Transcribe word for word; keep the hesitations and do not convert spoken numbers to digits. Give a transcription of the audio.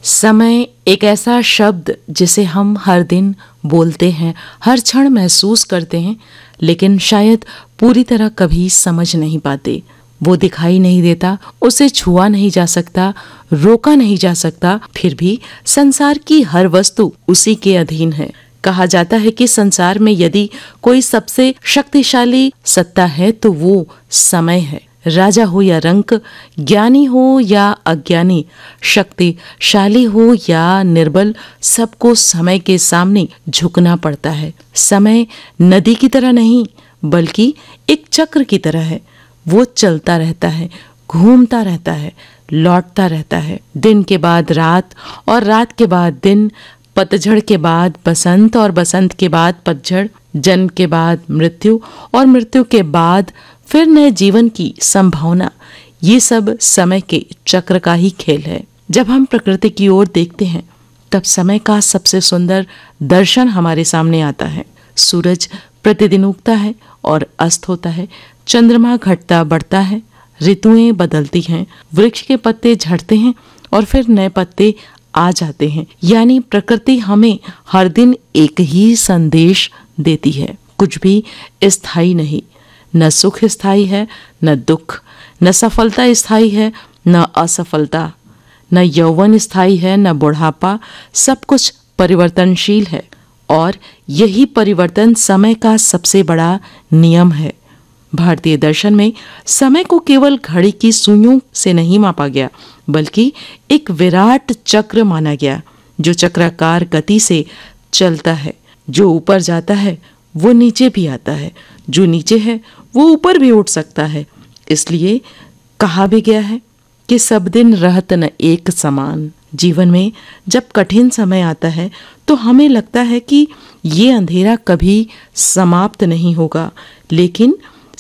समय एक ऐसा शब्द जिसे हम हर दिन बोलते हैं, हर क्षण महसूस करते हैं, लेकिन शायद पूरी तरह कभी समझ नहीं पाते। वो दिखाई नहीं देता, उसे छुआ नहीं जा सकता, रोका नहीं जा सकता, फिर भी संसार की हर वस्तु उसी के अधीन है। कहा जाता है कि संसार में यदि कोई सबसे शक्तिशाली सत्ता है तो वो समय है। राजा हो या रंक, ज्ञानी हो या अज्ञानी, शक्तिशाली हो या निर्बल, सबको समय के सामने झुकना पड़ता है। समय नदी की तरह नहीं बल्कि एक चक्र की तरह है। वो चलता रहता है, घूमता रहता है, लौटता रहता है। दिन के बाद रात और रात के बाद दिन, पतझड़ के बाद बसंत और बसंत के बाद पतझड़, जन्म के बाद मृत्यु और मृत्यु के बाद फिर नए जीवन की संभावना, ये सब समय के चक्र का ही खेल है। जब हम प्रकृति की ओर देखते हैं तब समय का सबसे सुंदर दर्शन हमारे सामने आता है। सूरज प्रतिदिन उगता है और अस्त होता है, चंद्रमा घटता बढ़ता है, ऋतुएं बदलती हैं, वृक्ष के पत्ते झड़ते हैं और फिर नए पत्ते आ जाते हैं। यानी प्रकृति हमें हर दिन एक ही संदेश देती है, कुछ भी स्थायी नहीं। न सुख स्थायी है, न दुख, न सफलता स्थायी है, न असफलता, न यौवन स्थायी है, न बुढ़ापा। सब कुछ परिवर्तनशील है और यही परिवर्तन समय का सबसे बड़ा नियम है। भारतीय दर्शन में समय को केवल घड़ी की सुइयों से नहीं मापा गया, बल्कि एक विराट चक्र माना गया जो चक्राकार गति से चलता है। जो ऊपर जाता है वो नीचे भी आता है, जो नीचे है वो ऊपर भी उठ सकता है। इसलिए कहा भी गया है कि सब दिन रहत न एक समान। जीवन में जब कठिन समय आता है तो हमें लगता है कि ये अंधेरा कभी समाप्त नहीं होगा, लेकिन